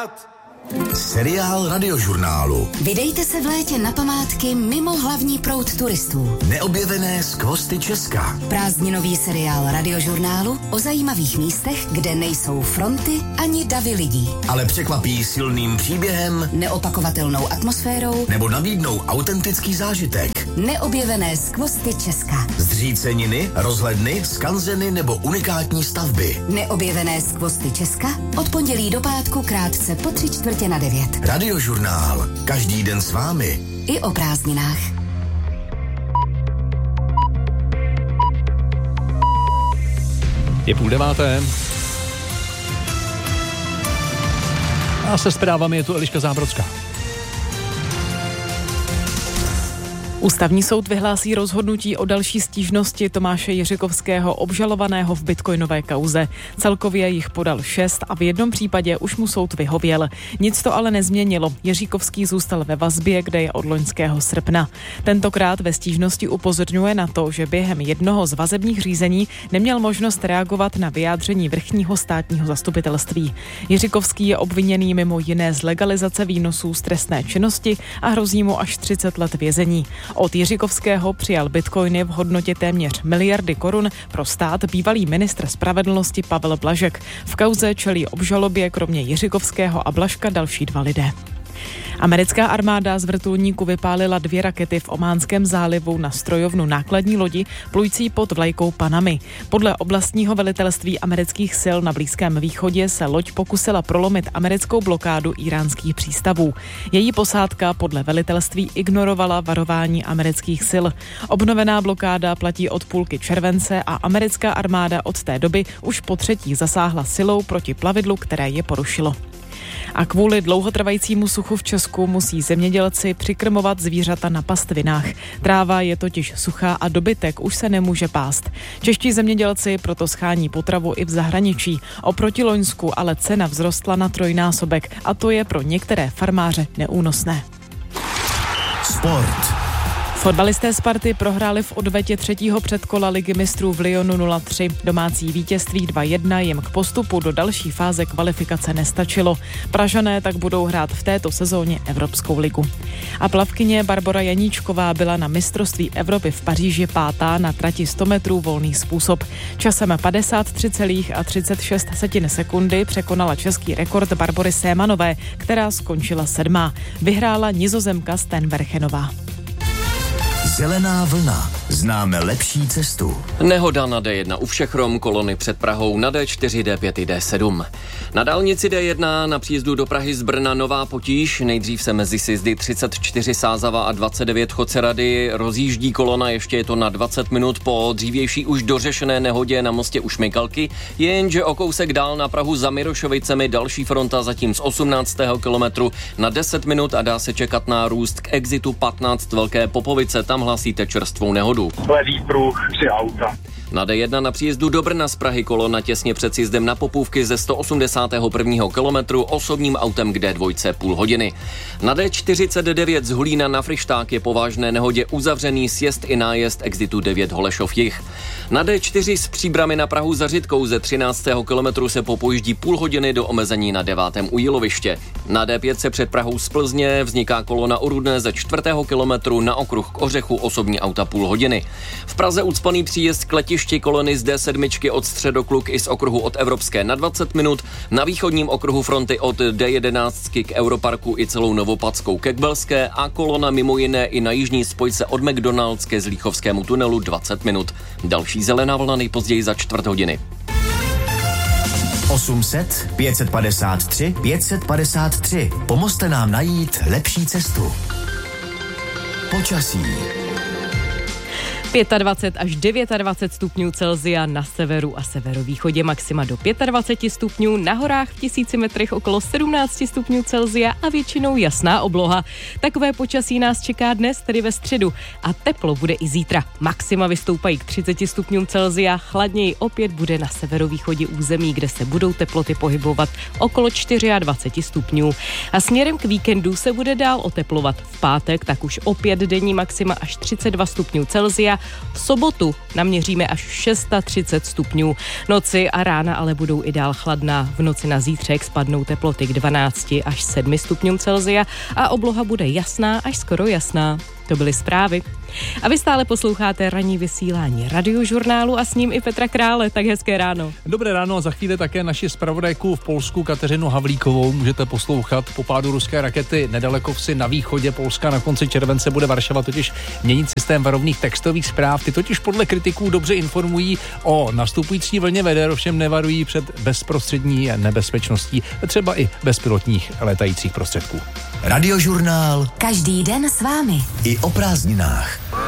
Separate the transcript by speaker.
Speaker 1: rád.
Speaker 2: Seriál Radiožurnálu.
Speaker 3: Vydejte se v létě na památky mimo hlavní proud turistů.
Speaker 2: Neobjevené skvosty Česka.
Speaker 3: Prázdninový seriál Radiožurnálu o zajímavých místech, kde nejsou fronty ani davy lidí.
Speaker 2: Ale překvapí silným příběhem,
Speaker 3: neopakovatelnou atmosférou
Speaker 2: nebo nabídnou autentický zážitek.
Speaker 3: Neobjevené skvosty Česka.
Speaker 2: Zříceniny, rozhledny, skanzeny nebo unikátní stavby.
Speaker 3: Neobjevené skvosty Česka od pondělí do pátku krátce po 8:45.
Speaker 2: Radiožurnál. Každý den s vámi.
Speaker 3: I o prázdninách.
Speaker 4: Je 8:30. A se zprávami je tu Eliška Zábrodská.
Speaker 5: Ústavní soud vyhlásí rozhodnutí o další stížnosti Tomáše Jiřikovského obžalovaného v bitcoinové kauze. Celkově jich podal 6 a v jednom případě už mu soud vyhověl. Nic to ale nezměnilo. Jiříkovský zůstal ve vazbě, kde je od loňského srpna. Tentokrát ve stížnosti upozorňuje na to, že během jednoho z vazebních řízení neměl možnost reagovat na vyjádření vrchního státního zastupitelství. Jiřikovský je obviněný mimo jiné z legalizace výnosů z trestné činnosti a hrozí mu až 30 let vězení. Od Jiřikovského přijal bitcoiny v hodnotě téměř 1 miliardy korun pro stát bývalý ministr spravedlnosti Pavel Blažek. V kauze čelí obžalobě kromě Jiřikovského a Blažka další 2 lidé. Americká armáda z vrtulníku vypálila 2 rakety v Ománském zálivu na strojovnu nákladní lodi plující pod vlajkou Panamy. Podle oblastního velitelství amerických sil na Blízkém východě se loď pokusila prolomit americkou blokádu íránských přístavů. Její posádka podle velitelství ignorovala varování amerických sil. Obnovená blokáda platí od půlky července a americká armáda od té doby už po 3. zasáhla silou proti plavidlu, které je porušilo. A kvůli dlouhotrvajícímu suchu v Česku musí zemědělci přikrmovat zvířata na pastvinách. Tráva je totiž suchá a dobytek už se nemůže pást. Čeští zemědělci proto schání potravu i v zahraničí. Oproti loňsku ale cena vzrostla na 3násobek a to je pro některé farmáře neúnosné.
Speaker 2: Sport.
Speaker 5: Fotbalisté Sparty prohráli v odvetě 3. předkola Ligy mistrů v Lyonu 0-3. Domácí vítězství 2-1 jim k postupu do další fáze kvalifikace nestačilo. Pražané tak budou hrát v této sezóně Evropskou ligu. A plavkyně Barbora Janíčková byla na mistrovství Evropy v Paříži 5. na trati 100 metrů volný způsob. Časem 53,36 sekundy překonala český rekord Barbory Sémanové, která skončila 7. Vyhrála Nizozemka Steenbergenová.
Speaker 2: Zelená vlna. Známe lepší cestu.
Speaker 6: Nehoda na D1 u Všechrom, kolony před Prahou na D4, D5 i D7. Na dálnici D1 na příjezdu do Prahy z Brna nová potíž. Nejdřív se mezi sjezdy 34 Sázava a 29 Chodcerady rozjíždí kolona, ještě je to na 20 minut po dřívější už dořešené nehodě na mostě u Šmikalky, jenže o kousek dál na Prahu za Mirošovicemi další fronta zatím z 18. kilometru na 10 minut a dá se čekat na růst k exitu 15 Velké Popovice. Tam hlásíte čerstvou nehodu.
Speaker 7: Levý pruh, 3 auta.
Speaker 6: Na D1 na příjezdu do Brna z Prahy kolona těsně před sjezdem na Popůvky ze 181. kilometru osobním autem k D2 půl hodiny. Na D49 z Hulína na Fryšták je po vážné nehodě uzavřený sjezd i nájezd exitu 9 Holešov jih. Na D4 z Příbrami na Prahu za Řitkou ze 13. kilometru se popojíždí půl hodiny do omezení na 9. u Jíloviště. Na D5 se před Prahou z Plzně vzniká kolona u Rudné ze 4. kilometru na okruh k Ořechu osobní auta půl hodiny. V Praze ucpaný příjezd k letišti kolony z D7 od Středokluk i z okruhu od Evropské na 20 minut, na východním okruhu fronty od D11 k Europarku i celou Novopadskou ke Kbelské a kolona mimo jiné i na jižní spojce od McDonald's ke Zlíchovskému tunelu 20 minut. Další zelená vlna nejpozději za 4 hodiny.
Speaker 2: 800 553 553. Pomozte nám najít lepší cestu. Počasí.
Speaker 8: 25 až 29 stupňů Celsia na severu a severovýchodě, maxima do 25 stupňů, na horách v 1000 metrech okolo 17 stupňů Celsia a většinou jasná obloha. Takové počasí nás čeká dnes, tedy ve středu, a teplo bude i zítra. Maxima vystoupají k 30 stupňům Celsia, chladněji opět bude na severovýchodě území, kde se budou teploty pohybovat okolo 24 stupňů. A směrem k víkendu se bude dál oteplovat. V pátek tak už opět denní maxima až 32 stupňů Celsia, V sobotu naměříme až 630 stupňů. Noci a rána ale budou i dál chladná. V noci na zítřek spadnou teploty k 12 až 7 stupňům Celsia a obloha bude jasná až skoro jasná. To byly zprávy. A vy stále posloucháte ranní vysílání Radiožurnálu a s ním i Petra Krále. Tak hezké ráno.
Speaker 4: Dobré ráno a za chvíli také naši zpravodajku v Polsku Kateřinu Havlíkovou můžete poslouchat. Po pádu ruské rakety nedaleko vsi na východě Polska na konci července bude Varšava totiž měnit systém varovných textových zpráv. Ty totiž podle kritiků dobře informují o nastupující vlně veder, ovšem nevarují před bezprostřední nebezpečností, třeba i bezpilotních letajících prostředků.
Speaker 2: Radiožurnál.
Speaker 3: Každý den s vámi.
Speaker 2: I o prázdninách.